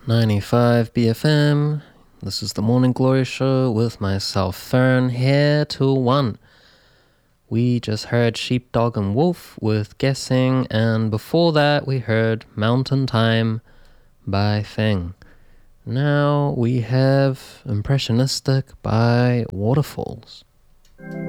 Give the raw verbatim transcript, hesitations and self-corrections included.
ninety-five B F M. This is the Morning Glory Show with myself, Fern, here till one. We just heard Sheepdog and Wolf with Guessing, and before that we heard Mountain Time by Feng. Now we have Impressionistic by Waterfalls.